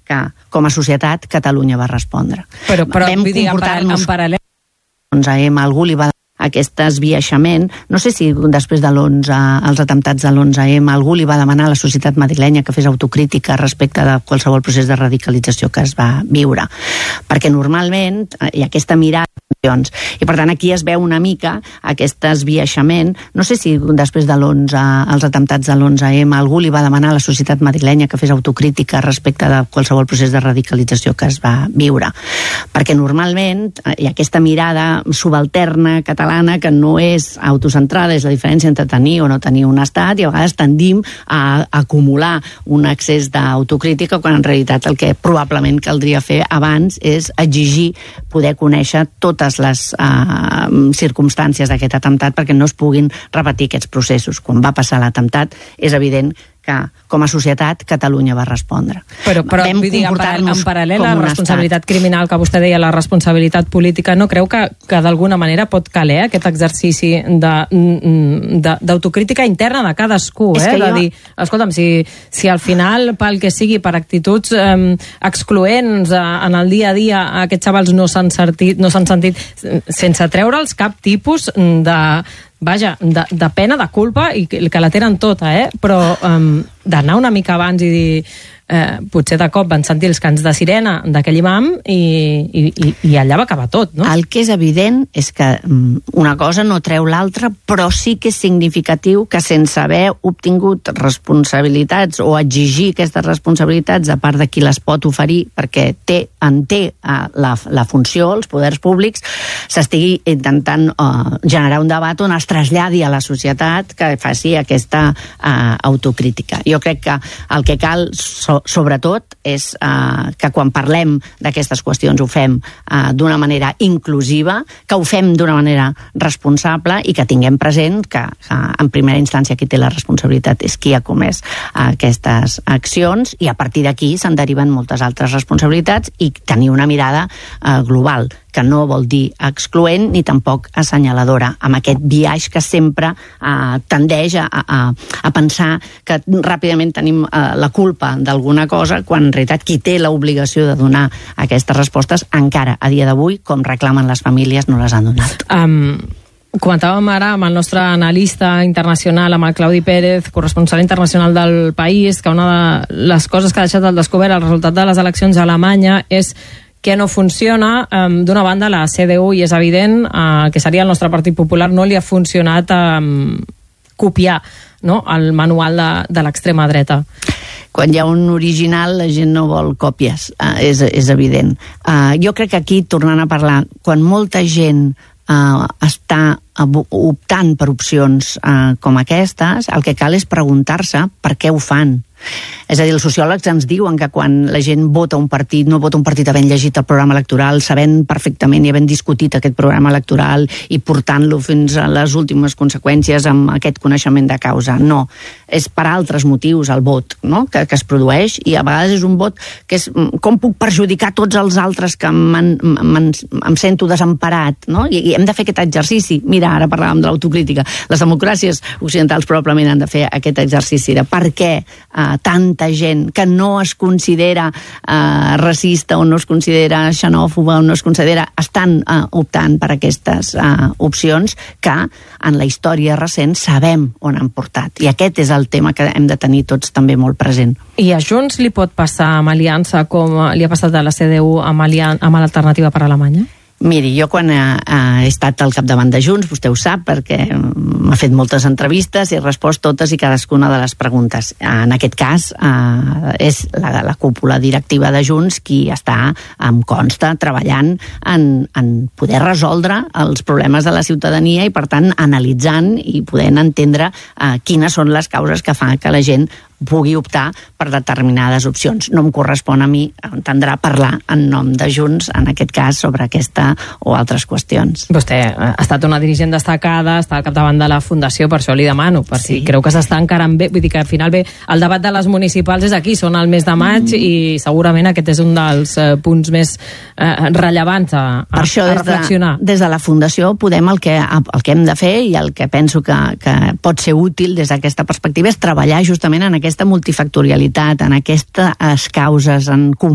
que, com a societat, Catalunya va respondre. Però vull dir, en paral·lel... Algú li va aquest esbiaixament, no sé si després de els atemptats de l'11M algú li va demanar a la societat madrilenya que fes autocrítica respecte de qualsevol procés de radicalització que es va viure, perquè normalment hi ha aquesta mirada i per tant aquí es veu una mica aquest esbiaixament, no sé si després de els atemptats de l'11M algú li va demanar a la societat madrilenya que fes autocrítica respecte de qualsevol procés de radicalització que es va viure, perquè normalment hi ha aquesta mirada subalterna catalana que no és autocentrada, és la diferència entre tenir o no tenir un estat, i a vegades tendim a acumular un excés d'autocrítica quan en realitat el que probablement caldria fer abans és exigir poder conèixer totes les circumstàncies d'aquest atemptat perquè no es puguin repetir aquests processos. Quan va passar l'atemptat és evident que, com a societat, Catalunya va respondre. Però vull dir, en paral·lel a la responsabilitat criminal que vostè deia, la responsabilitat política, no creu que d'alguna manera pot caler aquest exercici d'autocrítica interna de cadascú, de dir, escolta'm, si al final, pel que sigui, per actituds excloents en el dia a dia, aquests xavals no s'han sentit sense treure'ls cap tipus de pena, de culpa, i que la tenen tota, però d'anar una mica abans i dir potser de cop van sentir els cants de sirena d'aquell imam i allà va acabar tot, no? El que és evident és que una cosa no treu l'altra, però sí que és significatiu que sense haver obtingut responsabilitats o exigir aquestes responsabilitats a part de qui les pot oferir perquè té la funció, els poders públics, s'estigui intentant generar un debat on es traslladi a la societat que faci aquesta autocrítica. Jo crec que el que cal sobretot és que quan parlem d'aquestes qüestions ho fem d'una manera inclusiva, que ho fem d'una manera responsable i que tinguem present que en primera instància qui té la responsabilitat és qui ha comès aquestes accions, i a partir d'aquí se'n deriven moltes altres responsabilitats, i tenir una mirada global, que no vol dir excloent ni tampoc assenyaladora, amb aquest biaix que sempre tendeix a pensar que ràpidament tenim la culpa d'alguna cosa, quan en realitat qui té l'obligació de donar aquestes respostes encara a dia d'avui, com reclamen les famílies, no les han donat. Comentàvem ara amb el nostre analista internacional, amb el Claudi Pérez, corresponsal internacional del País, que una de les coses que ha deixat al descobert el resultat de les eleccions a Alemanya és que no funciona. D'una banda, la CDU, i és evident que seria el nostre Partit Popular, no li ha funcionat copiar el manual de l'extrema dreta. Quan hi ha un original, la gent no vol còpies, és evident. Jo crec que aquí, tornant a parlar, quan molta gent està optant per opcions com aquestes, el que cal és preguntar-se per què ho fan. És a dir, els sociòlegs ens diuen que quan la gent vota un partit, no vota un partit havent llegit el programa electoral, sabent perfectament i havent discutit aquest programa electoral i portant-lo fins a les últimes conseqüències amb aquest coneixement de causa. No, és per altres motius el vot, no? que es produeix, i a vegades és un vot que és com puc perjudicar tots els altres que em sento desemparat, no? I hem de fer aquest exercici. Mira, ara parlàvem de l'autocrítica. Les democràcies occidentals probablement han de fer aquest exercici de per què tanta gent que no es considera racista o no es considera xenòfoba o no es considera, estan optant per aquestes opcions que en la història recent sabem on han portat, i aquest és el tema que hem de tenir tots també molt present. I a Junts li pot passar amb aliança com li ha passat a la CDU amb l'Alternativa per Alemanya? Miri, jo quan he estat al capdavant de Junts, vostè ho sap, perquè m'ha fet moltes entrevistes i he respost totes i cadascuna de les preguntes. En aquest cas, és la cúpula directiva de Junts qui està, em consta, treballant en poder resoldre els problemes de la ciutadania i, per tant, analitzant i podent entendre quines són les causes que fan que la gent pugui optar per determinades opcions. No em correspon a mi, entendrà, parlar en nom de Junts, en aquest cas, sobre aquesta o altres qüestions. Vostè ha estat una dirigent destacada, està al capdavant de la Fundació, per això li demano, per si creu que s'està encarant bé, vull dir que al final bé, el debat de les municipals és aquí, són el mes de maig i segurament aquest és un dels punts més rellevants a reflexionar. Des de la Fundació podem el que hem de fer, i el que penso que pot ser útil des d'aquesta perspectiva, és treballar justament en aquesta multifactorialitat, en aquestes causes en comú